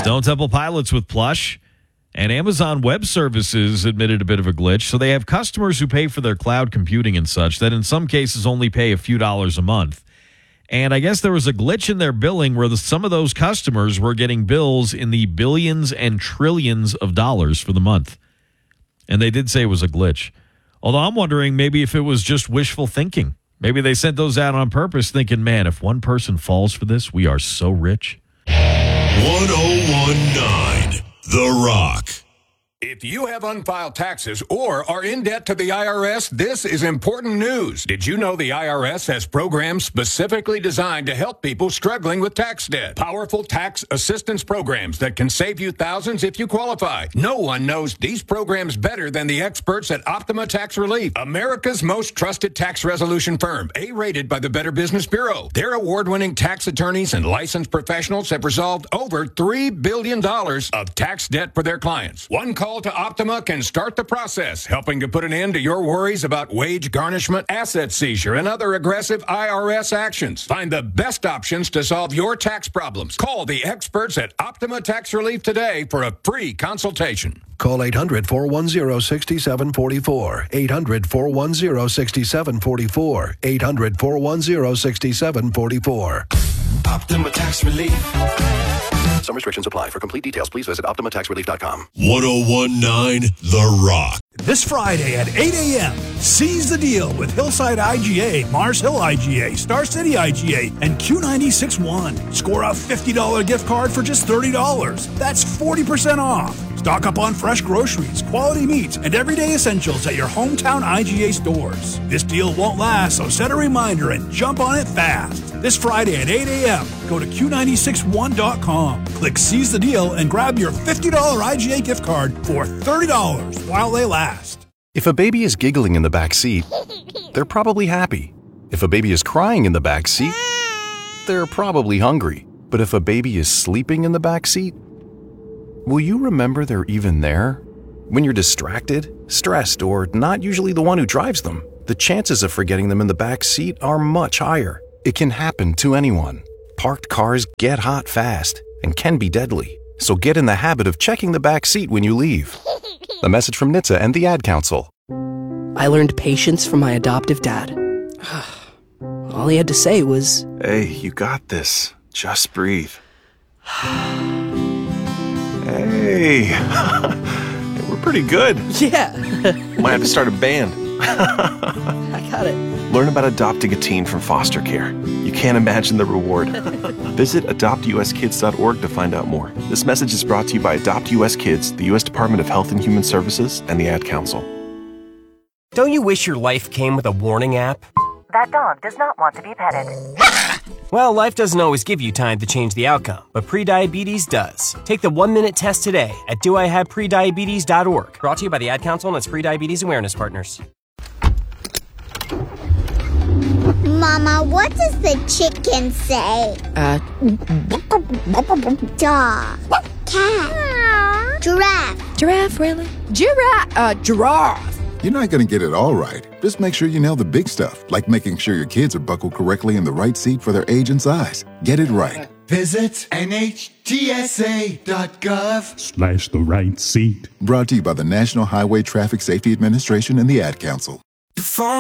Stone Temple Pilots with Plush. And Amazon Web Services admitted a bit of a glitch. So they have customers who pay for their cloud computing and such that in some cases only pay a few dollars a month. And I guess there was a glitch in their billing where some of those customers were getting bills in the billions and trillions of dollars for the month. And they did say it was a glitch. Although I'm wondering maybe if it was just wishful thinking. Maybe they sent those out on purpose thinking, man, if one person falls for this, we are so rich. 1019 The Rock. If you have unfiled taxes or are in debt to the IRS, this is important news. Did you know the IRS has programs specifically designed to help people struggling with tax debt? Powerful tax assistance programs that can save you thousands if you qualify. No one knows these programs better than the experts at Optima Tax Relief, America's most trusted tax resolution firm, A-rated by the Better Business Bureau. Their award-winning tax attorneys and licensed professionals have resolved over $3 billion of tax debt for their clients. One call to Optima can start the process, helping to put an end to your worries about wage garnishment, asset seizure, and other aggressive IRS actions. Find the best options to solve your tax problems. Call the experts at Optima Tax Relief today for a free consultation. Call 800-410-6744. 800-410-6744. 800-410-6744. Optima Tax Relief. Some restrictions apply. For complete details, please visit OptimaTaxRelief.com. 1019 The Rock. This Friday at 8 a.m., seize the deal with Hillside IGA, Mars Hill IGA, Star City IGA, and Q96 One. Score a $50 gift card for just $30. That's 40% off. Stock up on fresh groceries, quality meats, and everyday essentials at your hometown IGA stores. This deal won't last, so set a reminder and jump on it fast. This Friday at 8 a.m., go to Q961.com. Click Seize the Deal and grab your $50 IGA gift card for $30 while they last. If a baby is giggling in the back seat, they're probably happy. If a baby is crying in the back seat, they're probably hungry. But if a baby is sleeping in the back seat, will you remember they're even there? When you're distracted, stressed, or not usually the one who drives them, the chances of forgetting them in the back seat are much higher. It can happen to anyone. Parked cars get hot fast and can be deadly. So get in the habit of checking the back seat when you leave. A message from NHTSA and the Ad Council. I learned patience from my adoptive dad. All he had to say was, "Hey, you got this. Just breathe." Hey, we're pretty good. yeah. Might have to start a band. I got it. Learn about adopting a teen from foster care. You can't imagine the reward. Visit adoptuskids.org to find out more. This message is brought to you by Adopt US Kids, the U.S. Department of Health and Human Services, and the Ad Council. Don't you wish your life came with a warning app? That dog does not want to be petted. Well, life doesn't always give you time to change the outcome, but prediabetes does. Take the 1-minute test today at doihaveprediabetes.org. Brought to you by the Ad Council and its prediabetes awareness partners. Mama, what does the chicken say? Dog. Cat. Giraffe. Giraffe, really? Giraffe. You're not going to get it all right. Just make sure you nail the big stuff, like making sure your kids are buckled correctly in the right seat for their age and size. Get it right. Visit NHTSA.gov/the right seat. Brought to you by the National Highway Traffic Safety Administration and the Ad Council.